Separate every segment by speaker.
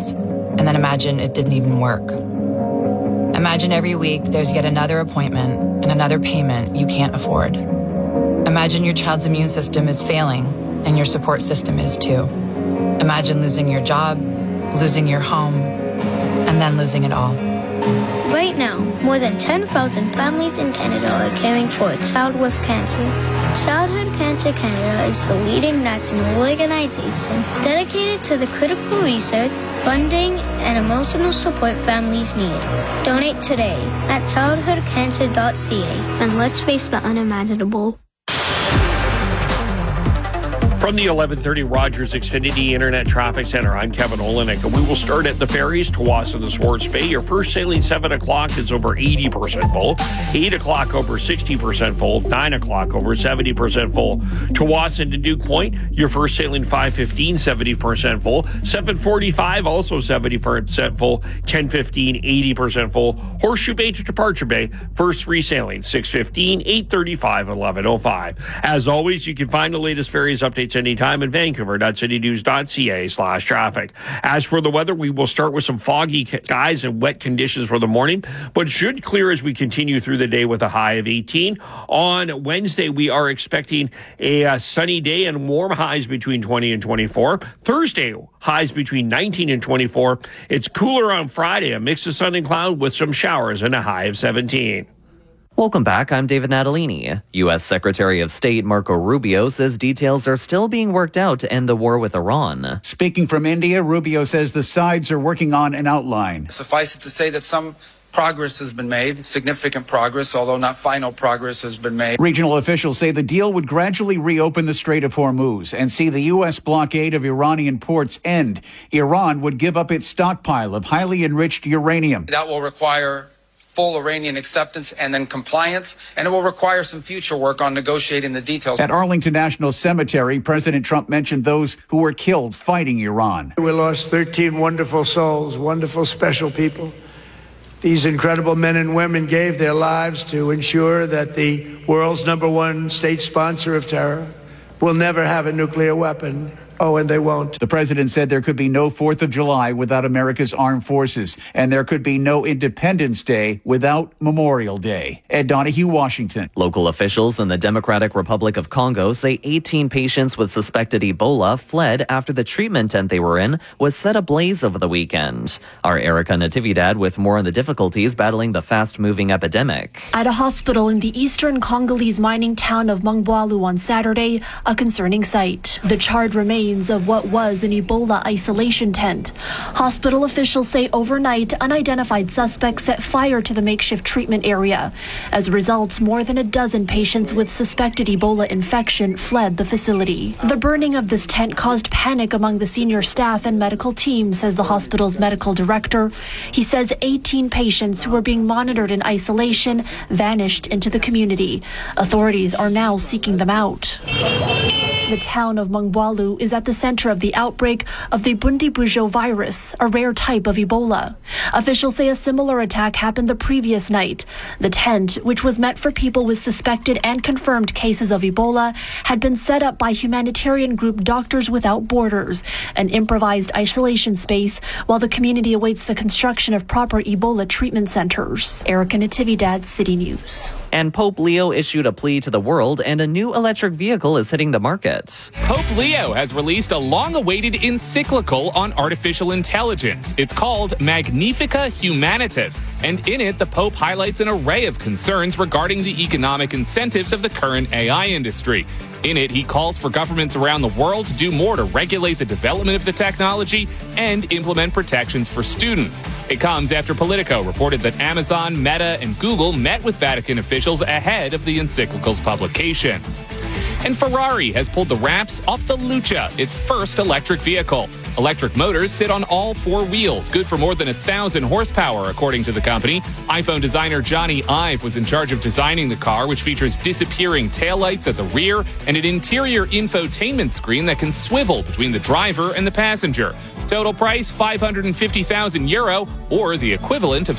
Speaker 1: once, and then imagine it didn't even work. Imagine every week there's yet another appointment and another payment you can't afford. Imagine your child's immune system is failing and your support system is too. Imagine losing your job, losing your home, and then losing it all.
Speaker 2: Right now, more than 10,000 families in Canada are caring for a child with cancer. Childhood Cancer Canada is the leading national organization dedicated to the critical research, funding, and emotional support families need. Donate today at childhoodcancer.ca and let's face the unimaginable.
Speaker 3: From the 1130 Rogers Xfinity Internet Traffic Center, I'm Kevin Olenek, and we will start at the ferries, Tawas and the Swartz Bay. Your first sailing 7 o'clock is over 80% full, 8 o'clock over 60% full, 9 o'clock over 70% full. Tawas into Duke Point, your first sailing 5:15, 70% full, 7:45 also 70% full, 10:15, 80% full. Horseshoe Bay to Departure Bay, first 3 sailings, 6:15, 8:35, 11:05. As always, you can find the latest ferries updates anytime at vancouver.citynews.ca/traffic. As for the weather, we will start with some foggy skies and wet conditions for the morning, but should clear as we continue through the day with a high of 18. On Wednesday, we are expecting a sunny day and warm highs between 20 and 24. Thursday, highs between 19 and 24. It's cooler on Friday, a mix of sun and cloud with some showers and a high of 17.
Speaker 4: Welcome back. I'm David Natalini. U.S. Secretary of State Marco Rubio says details are still being worked out to end the war with Iran.
Speaker 5: Speaking from India, Rubio says the sides are working on an outline.
Speaker 6: Suffice it to say that some progress has been made, significant progress, although not final progress has been made.
Speaker 5: Regional officials say the deal would gradually reopen the Strait of Hormuz and see the U.S. blockade of Iranian ports end. Iran would give up its stockpile of highly enriched uranium.
Speaker 6: That will require full Iranian acceptance and then compliance, and it will require some future work on negotiating the details.
Speaker 5: At Arlington National Cemetery, President Trump mentioned those who were killed fighting Iran.
Speaker 7: We lost 13 wonderful souls, wonderful, special people. These incredible men and women gave their lives to ensure that the world's #1 state sponsor of terror will never have a nuclear weapon. Oh, and they won't.
Speaker 5: The president said there could be no 4th of July without America's armed forces, and there could be no Independence Day without Memorial Day. Ed Donahue, Washington.
Speaker 4: Local officials in the Democratic Republic of Congo say 18 patients with suspected Ebola fled after the treatment tent they were in was set ablaze over the weekend. Our Erica Natividad with more on the difficulties battling the fast-moving epidemic.
Speaker 8: At a hospital in the eastern Congolese mining town of Mongboalu on Saturday, a concerning sight. The charred remains of what was an Ebola isolation tent. Hospital officials say overnight, unidentified suspects set fire to the makeshift treatment area. As a result, more than a dozen patients with suspected Ebola infection fled the facility. The burning of this tent caused panic among the senior staff and medical team, says the hospital's medical director. He says 18 patients who were being monitored in isolation vanished into the community. Authorities are now seeking them out. The town of Mongboalu is at the center of the outbreak of the Bundibugyo virus, a rare type of Ebola. Officials say a similar attack happened the previous night. The tent, which was meant for people with suspected and confirmed cases of Ebola, had been set up by humanitarian group Doctors Without Borders, an improvised isolation space, while the community awaits the construction of proper Ebola treatment centers. Erica Natividad, City News.
Speaker 4: And Pope Leo issued a plea to the world, and a new electric vehicle is hitting the market.
Speaker 9: Pope Leo has released a long-awaited encyclical on artificial intelligence. It's called Magnifica Humanitas, and in it, the Pope highlights an array of concerns regarding the economic incentives of the current AI industry. In it, he calls for governments around the world to do more to regulate the development of the technology and implement protections for students. It comes after Politico reported that Amazon, Meta, and Google met with Vatican officials ahead of the encyclical's publication. And Ferrari has pulled the wraps off the Lucha, its first electric vehicle. Electric motors sit on all 4 wheels, good for more than 1,000 horsepower, according to the company. iPhone designer Johnny Ive was in charge of designing the car, which features disappearing taillights at the rear and an interior infotainment screen that can swivel between the driver and the passenger. Total price, €550,000, or the equivalent of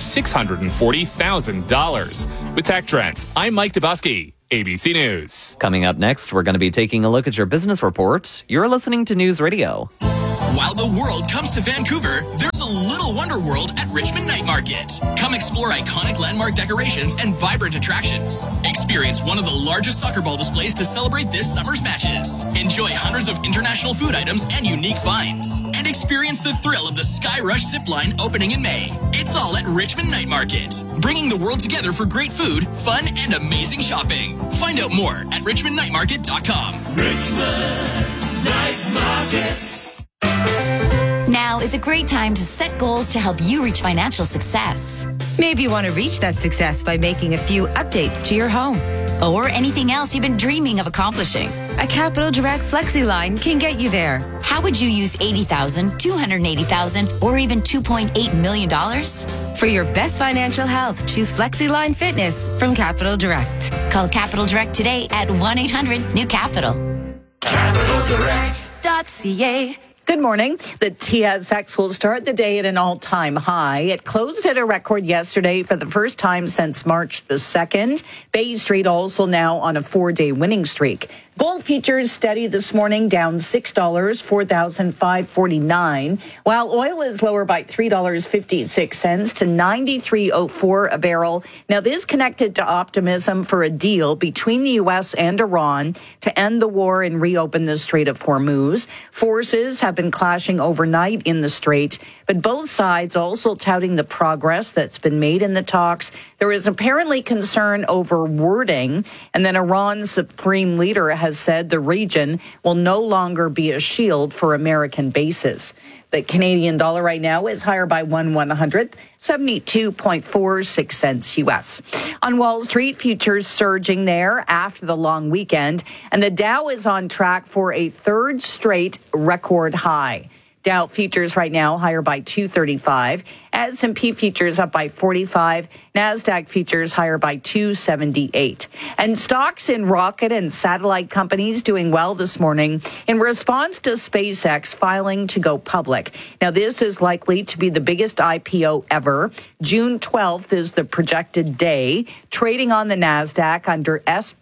Speaker 9: $640,000. With Tech Trends, I'm Mike Dubusky, ABC News.
Speaker 4: Coming up next, we're going to be taking a look at your business report. You're listening to News Radio.
Speaker 10: While the world comes to Vancouver, there's a little wonder world at Richmond Night Market. Come explore iconic landmark decorations and vibrant attractions. Experience one of the largest soccer ball displays to celebrate this summer's matches. Enjoy hundreds of international food items and unique finds. And experience the thrill of the Sky Rush zip line opening in May. It's all at Richmond Night Market, bringing the world together for great food, fun, and amazing shopping. Find out more at richmondnightmarket.com.
Speaker 11: Richmond Night Market.
Speaker 12: Now is a great time to set goals to help you reach financial success.
Speaker 13: Maybe you want to reach that success by making a few updates to your home.
Speaker 12: Or anything else you've been dreaming of accomplishing.
Speaker 13: A Capital Direct Flexi line can get you there.
Speaker 12: How would you use $80,000, $280,000, or even $2.8 million?
Speaker 13: For your best financial health, choose Flexi Line Fitness from Capital Direct.
Speaker 12: Call Capital Direct today at 1-800-NEW-CAPITAL.
Speaker 13: CapitalDirect.ca.
Speaker 14: Good morning. The TSX will start the day at an all-time high. It closed at a record yesterday for the first time since March the 2nd. Bay Street also now on a 4-day winning streak. Gold futures steady this morning, down $6, 4,549, while oil is lower by $3.56 to $93.04 a barrel. Now, this connected to optimism for a deal between the U.S. and Iran to end the war and reopen the Strait of Hormuz. Forces have been clashing overnight in the strait, but both sides also touting the progress that's been made in the talks. There is apparently concern over wording, and then Iran's supreme leader has said the region will no longer be a shield for American bases. The Canadian dollar right now is higher by 1/100th, 72.46 cents U.S. On Wall Street, futures surging there after the long weekend, and the Dow is on track for a third straight record high. Dow futures right now higher by 235. S&P futures up by 45. NASDAQ futures higher by 278. And stocks in rocket and satellite companies doing well this morning in response to SpaceX filing to go public. Now, this is likely to be the biggest IPO ever. June 12th is the projected day, trading on the NASDAQ under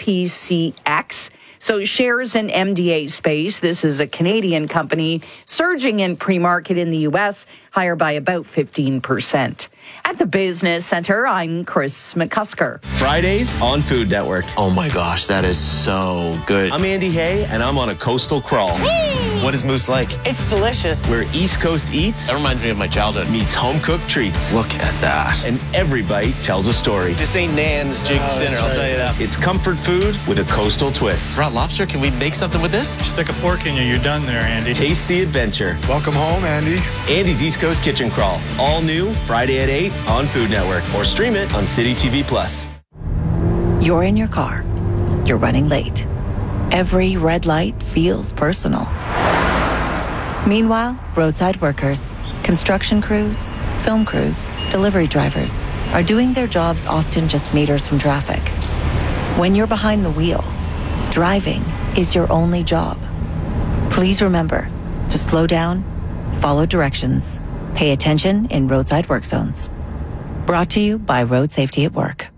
Speaker 14: SPCX. So shares in MDA Space, this is a Canadian company, surging in pre-market in the U.S., higher by about 15%. At the Business Center, I'm Chris McCusker.
Speaker 15: Fridays on Food Network.
Speaker 16: Oh my gosh, that is so good.
Speaker 15: I'm Andy Hay, and I'm on a coastal crawl.
Speaker 16: What is Moose like?
Speaker 17: It's delicious.
Speaker 15: Where East Coast eats.
Speaker 16: That reminds me of my childhood.
Speaker 15: Meets home-cooked treats.
Speaker 16: Look at that.
Speaker 15: And every bite tells a story.
Speaker 16: This ain't Nan's Jig's dinner, I'll tell you that.
Speaker 15: It's comfort food with a coastal twist.
Speaker 16: Brought lobster, can we make something with this?
Speaker 18: Stick a fork in you, you're done there, Andy.
Speaker 15: Taste the adventure.
Speaker 19: Welcome home, Andy.
Speaker 15: Andy's East Coast Kitchen Crawl. All new Friday at 8 on Food Network. Or stream it on City TV Plus.
Speaker 20: You're in your car. You're running late. Every red light feels personal. Meanwhile, roadside workers, construction crews, film crews, delivery drivers are doing their jobs often just meters from traffic. When you're behind the wheel, driving is your only job. Please remember to slow down, follow directions, pay attention in roadside work zones. Brought to you by Road Safety at Work.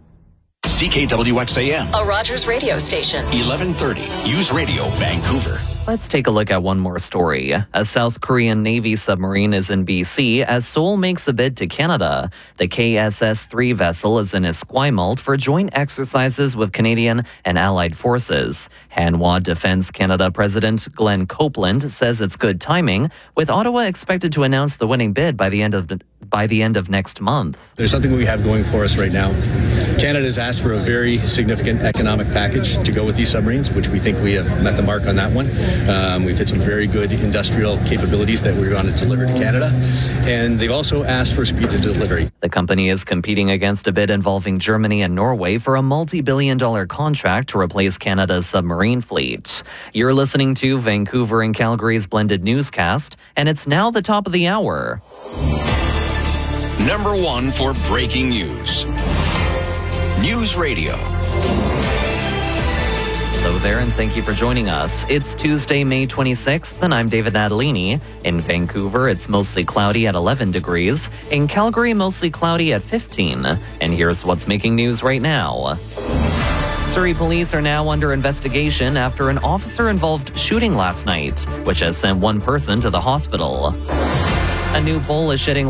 Speaker 10: CKWXAM,
Speaker 21: a Rogers radio station.
Speaker 10: 1130, News Radio, Vancouver.
Speaker 4: Let's take a look at one more story. A South Korean Navy submarine is in BC as Seoul makes a bid to Canada. The KSS-3 vessel is in Esquimalt for joint exercises with Canadian and allied forces. Hanwha Defense Canada President Glenn Copeland says it's good timing, with Ottawa expected to announce the winning bid by the end of next month.
Speaker 22: There's something we have going for us right now. Canada's asked for a very significant economic package to go with these submarines, which we think we have met the mark on that one. We've hit some very good industrial capabilities that we're going to deliver to Canada, and they've also asked for speed of delivery.
Speaker 4: The company is competing against a bid involving Germany and Norway for a multi-billion-dollar contract to replace Canada's submarine fleet. You're listening to Vancouver and Calgary's blended newscast, and it's now the top of the hour.
Speaker 10: Number one for breaking news. News Radio.
Speaker 4: Hello there, and thank you for joining us. It's Tuesday, May 26th, and I'm David Natalini. In Vancouver, it's mostly cloudy at 11 degrees. In Calgary, mostly cloudy at 15. And here's what's making news right now. Surrey police are now under investigation after an officer-involved shooting last night, which has sent one person to the hospital. A new bull is shedding